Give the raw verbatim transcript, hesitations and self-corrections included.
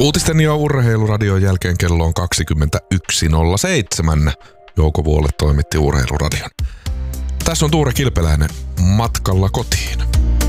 Uutisten ja urheiluradion jälkeen kello on kaksikymmentäyksi nolla seitsemän. Jouko Vuolle toimitti Urheiluradion. Tässä on Tuure Kilpeläinen matkalla kotiin.